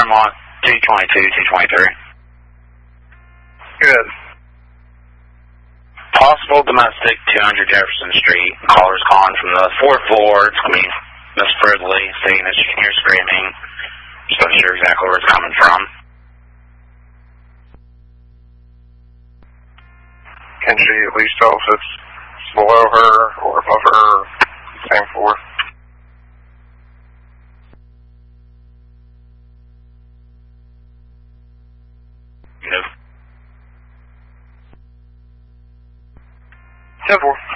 Vermont 222, 223. Good. Possible domestic, 200 Jefferson Street. Caller's calling from the 4th floor. It's going to be Miss Fridley, saying that she can hear screaming. Just not sure exactly where it's coming from. Can she at least tell if it's below her or above her or same floor? No. 10-4.